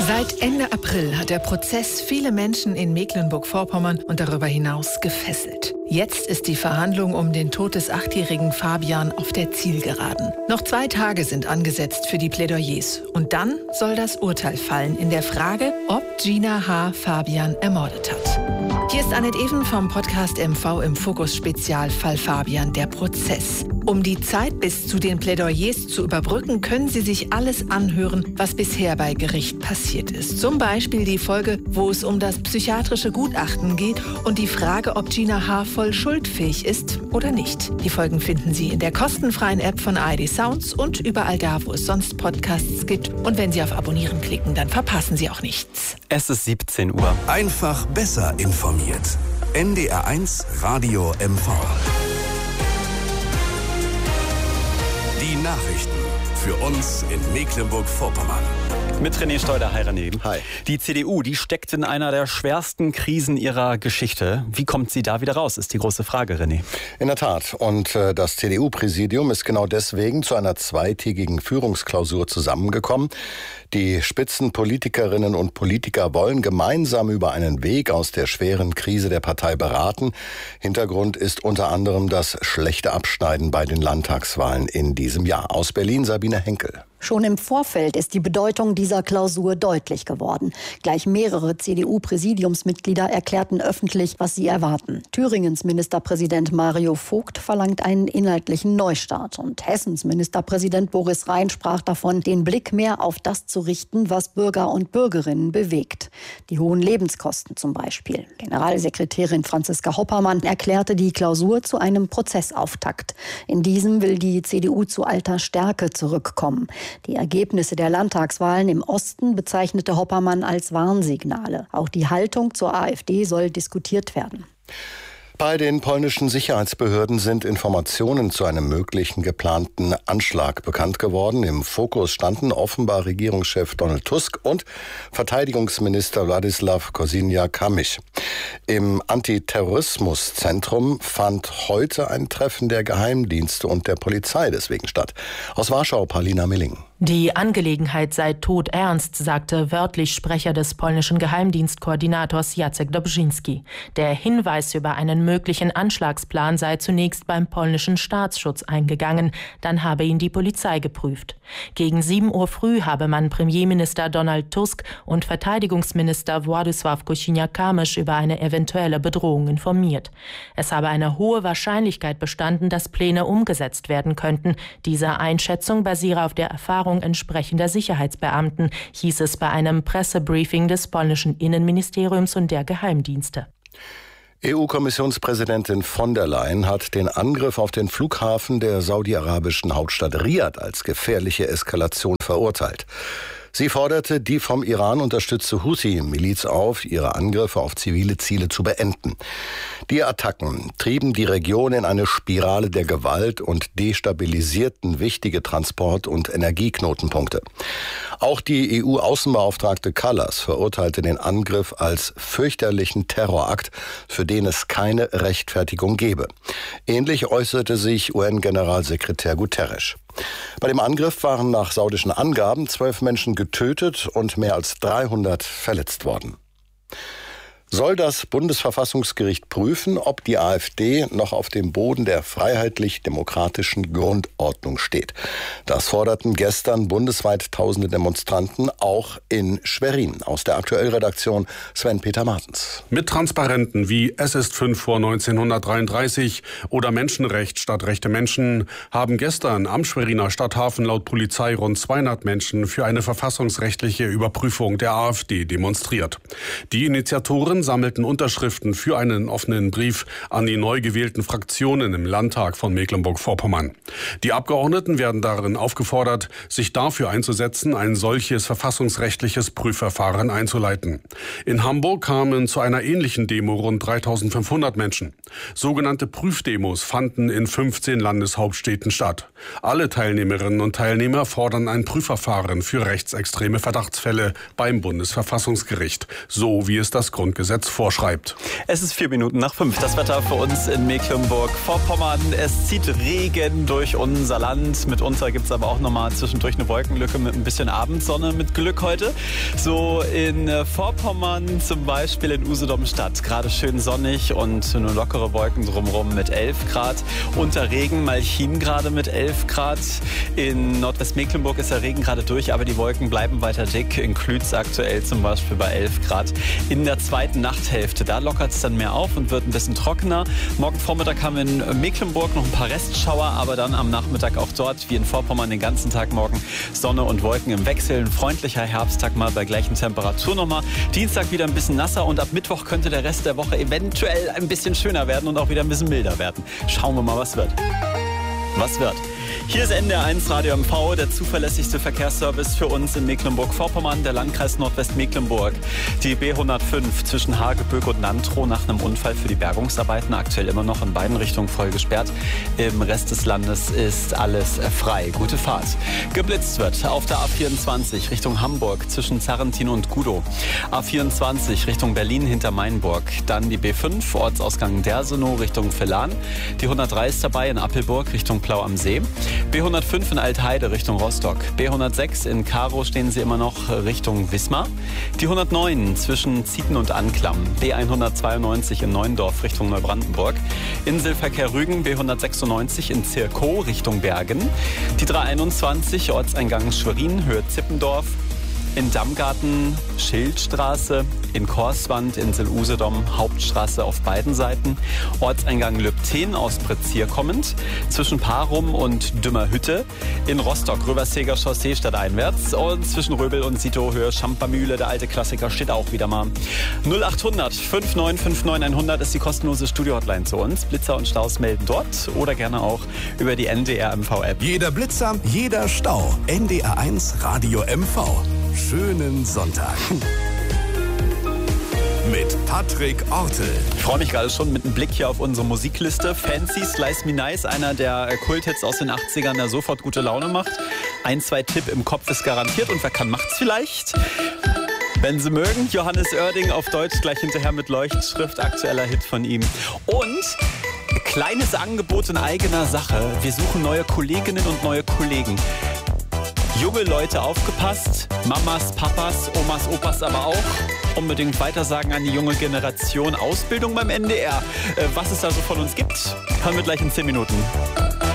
Seit Ende April hat der Prozess viele Menschen in Mecklenburg-Vorpommern und darüber hinaus gefesselt. Jetzt ist die Verhandlung um den Tod des 8-jährigen Fabian auf der Zielgeraden. Noch 2 Tage sind angesetzt für die Plädoyers. Und dann soll das Urteil fallen in der Frage, ob Gina H. Fabian ermordet hat. Hier ist Annette Even vom Podcast MV im Fokus Spezial Fall Fabian, der Prozess. Um die Zeit bis zu den Plädoyers zu überbrücken, können Sie sich alles anhören, was bisher bei Gericht passiert ist. Zum Beispiel die Folge, wo es um das psychiatrische Gutachten geht und die Frage, ob Gina H. voll schuldfähig ist oder nicht. Die Folgen finden Sie in der kostenfreien App von ARD Sounds und überall da, wo es sonst Podcasts gibt. Und wenn Sie auf Abonnieren klicken, dann verpassen Sie auch nichts. Es ist 17 Uhr. Einfach besser informiert. NDR1 Radio MV. Die Nachrichten für uns in Mecklenburg-Vorpommern. Mit René Steuder, hi René. Hi. Die CDU, die steckt in einer der schwersten Krisen ihrer Geschichte. Wie kommt sie da wieder raus, ist die große Frage, René. In der Tat. Und das CDU-Präsidium ist genau deswegen zu einer 2-tägigen Führungsklausur zusammengekommen. Die Spitzenpolitikerinnen und Politiker wollen gemeinsam über einen Weg aus der schweren Krise der Partei beraten. Hintergrund ist unter anderem das schlechte Abschneiden bei den Landtagswahlen in diesem Jahr. Aus Berlin Sabine Henkel. Schon im Vorfeld ist die Bedeutung dieser Klausur deutlich geworden. Gleich mehrere CDU-Präsidiumsmitglieder erklärten öffentlich, was sie erwarten. Thüringens Ministerpräsident Mario Vogt verlangt einen inhaltlichen Neustart. Und Hessens Ministerpräsident Boris Rhein sprach davon, den Blick mehr auf das zu richten, was Bürger und Bürgerinnen bewegt. Die hohen Lebenskosten zum Beispiel. Generalsekretärin Franziska Hoppermann erklärte die Klausur zu einem Prozessauftakt. In diesem will die CDU zu alter Stärke zurückkommen. Die Ergebnisse der Landtagswahlen im Osten bezeichnete Hoppermann als Warnsignale. Auch die Haltung zur AfD soll diskutiert werden. Bei den polnischen Sicherheitsbehörden sind Informationen zu einem möglichen geplanten Anschlag bekannt geworden. Im Fokus standen offenbar Regierungschef Donald Tusk und Verteidigungsminister Władysław Kosiniak-Kamysz. Im Antiterrorismuszentrum fand heute ein Treffen der Geheimdienste und der Polizei deswegen statt. Aus Warschau, Paulina Milling. Die Angelegenheit sei todernst, sagte wörtlich Sprecher des polnischen Geheimdienstkoordinators Jacek Dobrzyński. Der Hinweis über einen möglichen Anschlagsplan sei zunächst beim polnischen Staatsschutz eingegangen, dann habe ihn die Polizei geprüft. Gegen 7 Uhr früh habe man Premierminister Donald Tusk und Verteidigungsminister Władysław Kosiniak-Kamysz über eine eventuelle Bedrohung informiert. Es habe eine hohe Wahrscheinlichkeit bestanden, dass Pläne umgesetzt werden könnten. Diese Einschätzung basiere auf der Erfahrung entsprechender Sicherheitsbeamten, hieß es bei einem Pressebriefing des polnischen Innenministeriums und der Geheimdienste. EU-Kommissionspräsidentin von der Leyen hat den Angriff auf den Flughafen der saudi-arabischen Hauptstadt Riad als gefährliche Eskalation verurteilt. Sie forderte die vom Iran unterstützte Houthi-Miliz auf, ihre Angriffe auf zivile Ziele zu beenden. Die Attacken trieben die Region in eine Spirale der Gewalt und destabilisierten wichtige Transport- und Energieknotenpunkte. Auch die EU-Außenbeauftragte Kallas verurteilte den Angriff als fürchterlichen Terrorakt, für den es keine Rechtfertigung gebe. Ähnlich äußerte sich UN-Generalsekretär Guterres. Bei dem Angriff waren nach saudischen Angaben 12 Menschen getötet und mehr als 300 verletzt worden. Soll das Bundesverfassungsgericht prüfen, ob die AfD noch auf dem Boden der freiheitlich-demokratischen Grundordnung steht. Das forderten gestern bundesweit tausende Demonstranten, auch in Schwerin. Aus der Aktuellredaktion Sven-Peter Martens. Mit Transparenten wie Es ist 5 vor 1933 oder Menschenrecht statt rechte Menschen haben gestern am Schweriner Stadthafen laut Polizei rund 200 Menschen für eine verfassungsrechtliche Überprüfung der AfD demonstriert. Die Initiatoren sammelten Unterschriften für einen offenen Brief an die neu gewählten Fraktionen im Landtag von Mecklenburg-Vorpommern. Die Abgeordneten werden darin aufgefordert, sich dafür einzusetzen, ein solches verfassungsrechtliches Prüfverfahren einzuleiten. In Hamburg kamen zu einer ähnlichen Demo rund 3.500 Menschen. Sogenannte Prüfdemos fanden in 15 Landeshauptstädten statt. Alle Teilnehmerinnen und Teilnehmer fordern ein Prüfverfahren für rechtsextreme Verdachtsfälle beim Bundesverfassungsgericht, so wie es das Grundgesetz Gesetz vorschreibt. Es ist 5:04. Das Wetter für uns in Mecklenburg-Vorpommern. Es zieht Regen durch unser Land. Mitunter gibt es aber auch nochmal zwischendurch eine Wolkenlücke mit ein bisschen Abendsonne mit Glück heute. So in Vorpommern, zum Beispiel in Usedom-Stadt. Gerade schön sonnig und nur lockere Wolken drumherum mit 11 Grad. Unter Regen Malchin gerade mit 11 Grad. In Nordwestmecklenburg ist der Regen gerade durch, aber die Wolken bleiben weiter dick. In Klütz aktuell zum Beispiel bei 11 Grad. In der zweiten Nachthälfte, da lockert es dann mehr auf und wird ein bisschen trockener. Morgen Vormittag haben wir in Mecklenburg noch ein paar Restschauer, aber dann am Nachmittag auch dort, wie in Vorpommern, den ganzen Tag morgen Sonne und Wolken im Wechsel. Ein freundlicher Herbsttag mal bei gleichen Temperatur nochmal. Dienstag wieder ein bisschen nasser und ab Mittwoch könnte der Rest der Woche eventuell ein bisschen schöner werden und auch wieder ein bisschen milder werden. Schauen wir mal, was wird. Was wird? Hier ist NDR 1 Radio MV, der zuverlässigste Verkehrsservice für uns in Mecklenburg-Vorpommern, der Landkreis Nordwestmecklenburg. Die B105 zwischen Hageböck und Nantrow nach einem Unfall für die Bergungsarbeiten aktuell immer noch in beiden Richtungen voll gesperrt. Im Rest des Landes ist alles frei. Gute Fahrt. Geblitzt wird auf der A24 Richtung Hamburg zwischen Zarrentin und Gudow. A24 Richtung Berlin hinter Mainburg. Dann die B5 Ortsausgang Dersenow Richtung Villan. Die 103 ist dabei in Appelburg Richtung Plau am See. B105 in Altheide Richtung Rostock. B106 in Karow stehen sie immer noch Richtung Wismar. Die 109 zwischen Zieten und Anklam. B192 in Neuendorf Richtung Neubrandenburg. Inselverkehr Rügen B196 in Zirkow Richtung Bergen. Die 321 Ortseingang Schwerin Höhe Zippendorf. In Dammgarten Schildstraße, in Korswand, Insel Usedom, Hauptstraße auf beiden Seiten. Ortseingang Lübten aus Prezier kommend, zwischen Parum und Dümmerhütte. In Rostock Röverseger Chaussee stadteinwärts und zwischen Röbel und Sito Höhe Schampermühle, der alte Klassiker, steht auch wieder mal. 0800 5959 100 ist die kostenlose Studio-Hotline zu uns. Blitzer und Staus melden dort oder gerne auch über die NDR MV-App. Jeder Blitzer, jeder Stau. NDR 1 Radio MV. Schönen Sonntag. Mit Patrick Ortel. Ich freue mich gerade schon mit einem Blick hier auf unsere Musikliste. Fancy, Slice Me Nice, einer der Kulthits aus den 80ern, der sofort gute Laune macht. 1, 2 Tipp im Kopf ist garantiert und wer kann, macht's vielleicht. Wenn Sie mögen, Johannes Oerding auf Deutsch gleich hinterher mit Leuchtschrift, aktueller Hit von ihm. Und kleines Angebot in eigener Sache. Wir suchen neue Kolleginnen und neue Kollegen. Junge Leute, aufgepasst, Mamas, Papas, Omas, Opas aber auch. Unbedingt weitersagen an die junge Generation. Ausbildung beim NDR. Was es da so von uns gibt, hören wir gleich in 10 Minuten.